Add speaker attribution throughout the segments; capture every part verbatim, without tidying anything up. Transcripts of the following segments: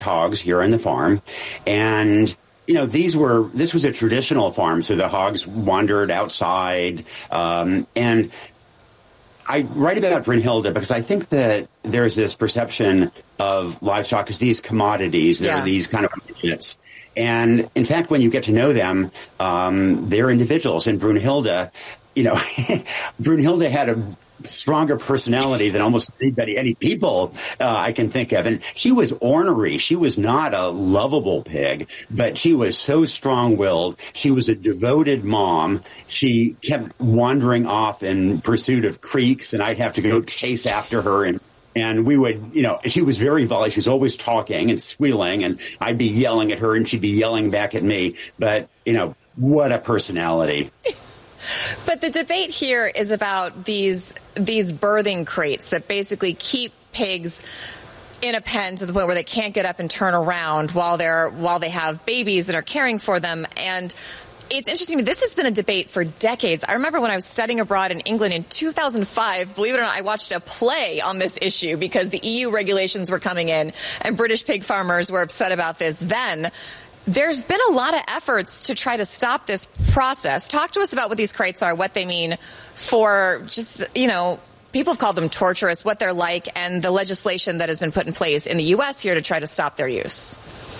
Speaker 1: hogs here on the farm. And, you know, these were, this was a traditional farm. So the hogs wandered outside. Um, and I write about Brunhilde because I think that there's this perception of livestock as these commodities. They're
Speaker 2: yeah.
Speaker 1: these kind of units. And in fact, when you get to know them, um, they're individuals. And Brunhilde, you know, Brunhilde had a stronger personality than almost anybody, any people uh, I can think of. And she was ornery. She was not a lovable pig, but she was so strong-willed. She was a devoted mom. She kept wandering off in pursuit of creeks, and I'd have to go chase after her. And And we would, you know, she was very volatile. She was always talking and squealing, and I'd be yelling at her and she'd be yelling back at me. But, you know, what a personality.
Speaker 2: But the debate here is about these these birthing crates that basically keep pigs in a pen to the point where they can't get up and turn around while they're while they have babies that are caring for them. And it's interesting. This has been a debate for decades. I remember when I was studying abroad in England in two thousand five, believe it or not, I watched a play on this issue because the E U regulations were coming in and British pig farmers were upset about this then. There's been a lot of efforts to try to stop this process. Talk to us about what these crates are, what they mean for just, you know, people have called them torturous, what they're like, and the legislation that has been put in place in the U S here to try to stop their use.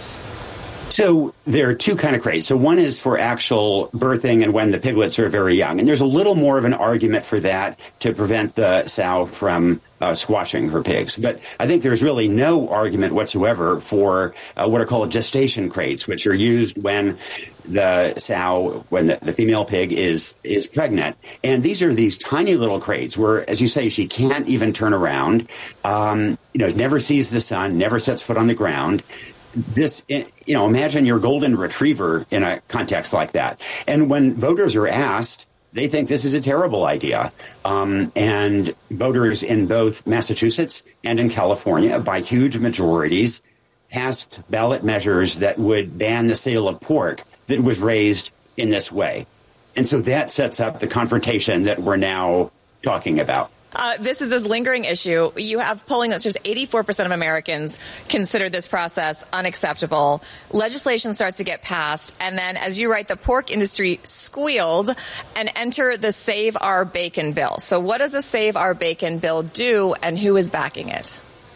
Speaker 1: So there are two kind of crates. So one is for actual birthing and when the piglets are very young. And there's a little more of an argument for that to prevent the sow from uh, squashing her pigs. But I think there's really no argument whatsoever for uh, what are called gestation crates, which are used when the sow, when the, the female pig is is pregnant. And these are these tiny little crates where, as you say, she can't even turn around, um, you know, never sees the sun, never sets foot on the ground. This, you know, imagine your golden retriever in a context like that. And when voters are asked, they think this is a terrible idea. Um, and voters in both Massachusetts and in California, by huge majorities, passed ballot measures that would ban the sale of pork that was raised in this way. And so that sets up the confrontation that we're now talking about.
Speaker 2: Uh, this is this lingering issue. You have polling that shows eighty-four percent of Americans consider this process unacceptable. Legislation starts to get passed. And then, as you write, the pork industry squealed and enter the Save Our Bacon bill. So what does the Save Our Bacon bill do, and who is backing it?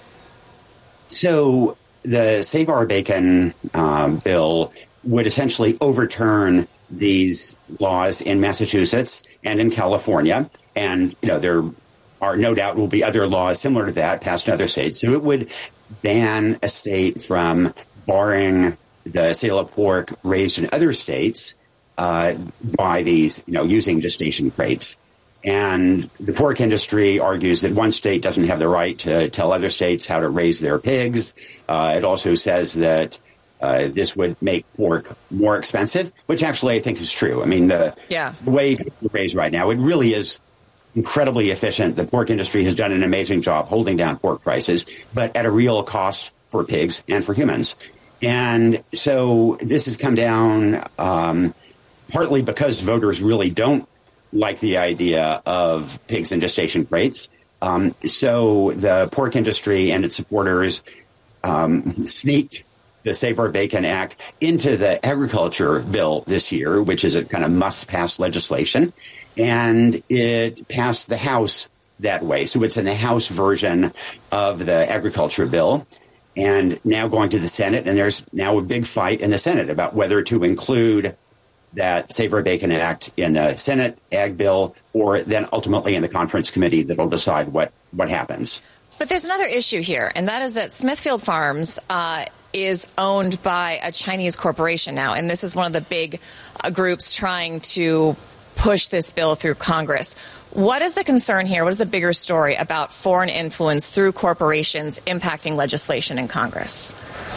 Speaker 1: So the Save Our Bacon um, bill would essentially overturn these laws in Massachusetts and in California. And, you know, there are no doubt will be other laws similar to that passed in other states. So it would ban a state from barring the sale of pork raised in other states uh, by these, you know, using gestation crates. And the pork industry argues that one state doesn't have the right to tell other states how to raise their pigs. Uh, it also says that uh, this would make pork more expensive, which actually I think is true. I mean, the,
Speaker 2: yeah.
Speaker 1: the way it's raised right now, it really is incredibly efficient. The pork industry has done an amazing job holding down pork prices, but at a real cost for pigs and for humans. And so this has come down um, partly because voters really don't like the idea of pigs in gestation crates. Um, so the pork industry and its supporters um, sneaked the Save Our Bacon Act into the agriculture bill this year, which is a kind of must-pass legislation. And it passed the House that way. So it's in the House version of the agriculture bill and now going to the Senate. And there's now a big fight in the Senate about whether to include that Save Our Bacon Act in the Senate ag bill or then ultimately in the conference committee that will decide what, what happens.
Speaker 2: But there's another issue here, and that is that Smithfield Farms uh, is owned by a Chinese corporation now. And this is one of the big uh, groups trying to push this bill through Congress. What is the concern here? What is the bigger story about foreign influence through corporations impacting legislation in Congress?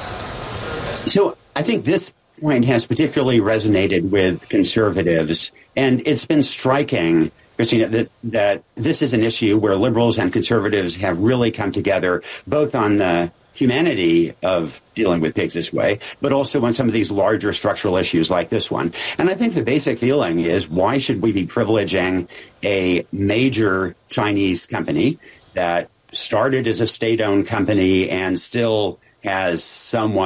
Speaker 1: So I think this point has particularly resonated with conservatives, and it's been striking, Christina, that, that this is an issue where liberals and conservatives have really come together, both on the humanity of dealing with pigs this way, but also on some of these larger structural issues like this one. And I think the basic feeling is, why should we be privileging a major Chinese company that started as a state-owned company and still has somewhat